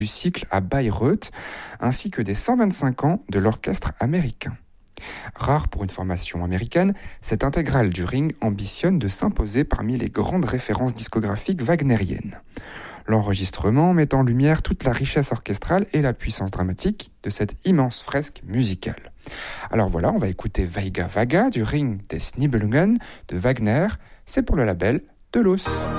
du cycle à Bayreuth, ainsi que des 125 ans de l'orchestre américain. Rare pour une formation américaine, cette intégrale du Ring ambitionne de s'imposer parmi les grandes références discographiques wagnériennes. L'enregistrement met en lumière toute la richesse orchestrale et la puissance dramatique de cette immense fresque musicale. Alors voilà, on va écouter Veiga Vaga du Ring des Nibelungen de Wagner, c'est pour le label de l'Os.